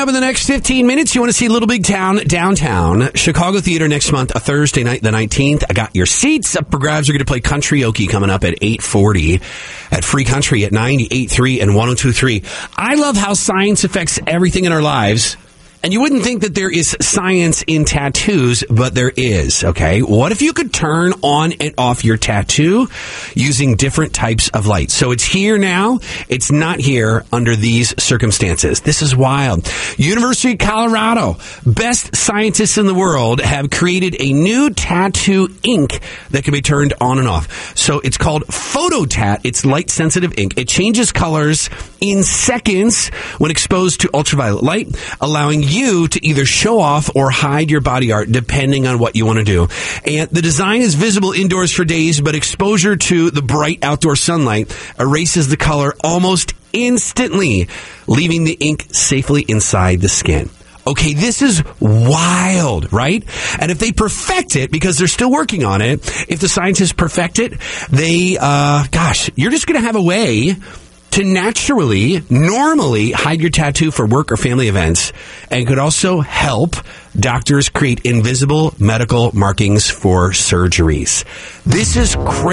up in the next 15 minutes. You want to see Little Big Town downtown Chicago Theater next month, a Thursday night, the 19th. I got your seats up for grabs. We're going to play Country-oke coming up at 8:40 at Free Country at 98.3 and 102.3. I love how science affects everything in our lives. And you wouldn't think that there is science in tattoos, but there is, okay? What if you could turn on and off your tattoo using different types of light? So it's here now. It's not here under these circumstances. This is wild. University of Colorado, best scientists in the world, have created a new tattoo ink that can be turned on and off. So it's called PhotoTat. It's light-sensitive ink. It changes colors in seconds when exposed to ultraviolet light, allowing you to either show off or hide your body art depending on what you want to do. And the design is visible indoors for days, but exposure to the bright outdoor sunlight erases the color almost instantly, leaving the ink safely inside the skin. Okay, this is wild, right? And if they perfect it, because they're still working on it, if the scientists perfect it, they, you're just going to have a way to normally hide your tattoo for work or family events, and could also help doctors create invisible medical markings for surgeries. This is crazy.